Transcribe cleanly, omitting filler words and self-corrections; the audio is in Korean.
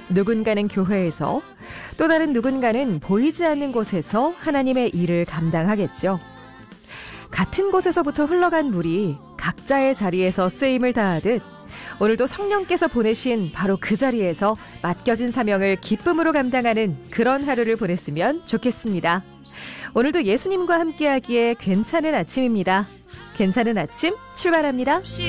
누군가는 교회에서, 또 다른 누군가는 보이지 않는 곳에서 하나님의 일을 감당하겠죠. 같은 곳에서부터 흘러간 물이 각자의 자리에서 쓰임을 다하듯 오늘도 성령께서 보내신 바로 그 자리에서 맡겨진 사명을 기쁨으로 감당하는 그런 하루를 보냈으면 좋겠습니다. 오늘도 예수님과 함께하기에 괜찮은 아침입니다. 괜찮은 아침 출발합니다.